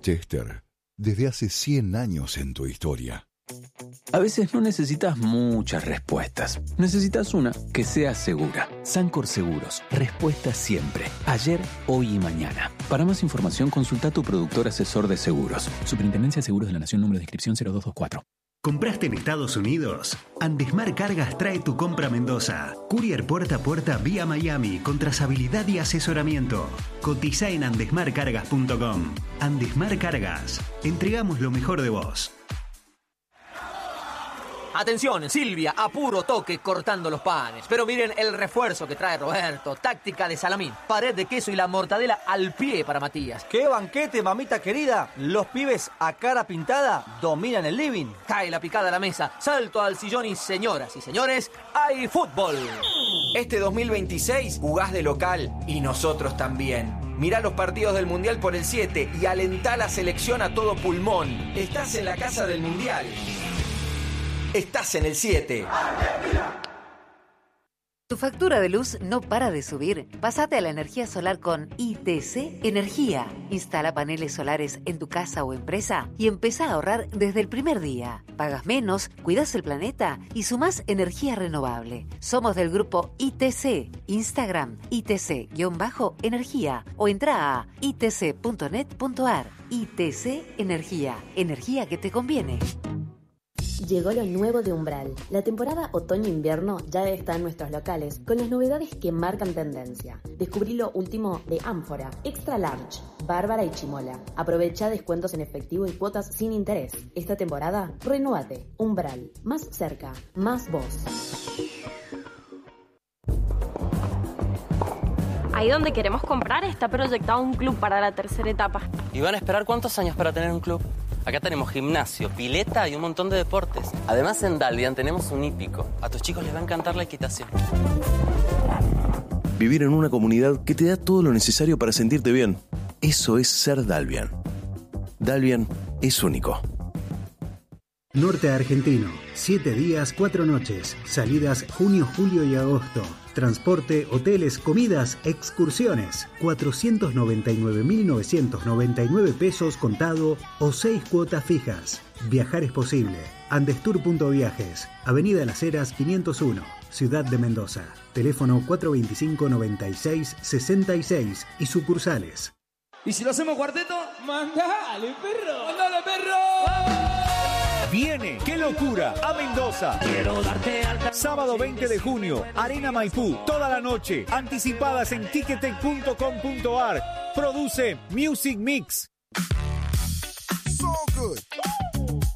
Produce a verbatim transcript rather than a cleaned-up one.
Chester, desde hace cien años en tu historia. A veces no necesitas muchas respuestas. Necesitas una que sea segura. Sancor Seguros. Respuesta siempre. Ayer, hoy y mañana. Para más información, consulta a tu productor asesor de seguros. Superintendencia de Seguros de la Nación, número de inscripción cero dos dos cuatro. ¿Compraste en Estados Unidos? Andesmar Cargas trae tu compra a Mendoza. Courier puerta a puerta vía Miami con trazabilidad y asesoramiento. Cotiza en andesmar cargas punto com. Andesmar Cargas. Entregamos lo mejor de vos. Atención, Silvia, a puro toque cortando los panes. Pero miren el refuerzo que trae Roberto. Táctica de salamín, pared de queso y la mortadela al pie para Matías. ¡Qué banquete, mamita querida! Los pibes a cara pintada dominan el living. Cae la picada a la mesa, salto al sillón y señoras y señores, hay fútbol. Este dos mil veintiséis jugás de local y nosotros también. Mirá los partidos del Mundial por el siete y alentá la selección a todo pulmón. Estás en la casa del Mundial. Estás en el siete. ¿Tu factura de luz no para de subir? Pásate a la energía solar con I T C Energía. Instala paneles solares en tu casa o empresa y empezá a ahorrar desde el primer día. Pagas menos, cuidas el planeta y sumás energía renovable. Somos del grupo I T C. Instagram, I T C-energía o entra a i t c punto net punto a r. I T C Energía. Energía que te conviene. Llegó lo nuevo de Umbral. La temporada otoño-invierno ya está en nuestros locales con las novedades que marcan tendencia. Descubrí lo último de Ánfora, Extra Large, Bárbara y Chimola. Aprovecha descuentos en efectivo y cuotas sin interés. Esta temporada, renúvate. Umbral. Más cerca, más vos. Ahí donde queremos comprar está proyectado un club para la tercera etapa. ¿Y van a esperar cuántos años para tener un club? Acá tenemos gimnasio, pileta y un montón de deportes. Además, en Dalvian tenemos un hípico. A tus chicos les va a encantar la equitación. Vivir en una comunidad que te da todo lo necesario para sentirte bien. Eso es ser Dalvian. Dalvian es único. Norte Argentino. Siete días, cuatro noches. Salidas junio, julio y agosto. Transporte, hoteles, comidas, excursiones. cuatrocientos noventa y nueve mil novecientos noventa y nueve pesos contado o seis cuotas fijas. Viajar es posible. Andestur punto viajes. Avenida Las Heras quinientos uno. Ciudad de Mendoza. Teléfono cuatro veinticinco, noventa y seis, sesenta y seis y sucursales. ¿Y si lo hacemos cuarteto? ¡Mandale, perro! ¡Mandale, perro! Viene, qué locura, a Mendoza. Quiero darte alta. Sábado veinte de junio, Arena Maipú, toda la noche. Anticipadas en ticketek punto com punto a r. Produce Music Mix.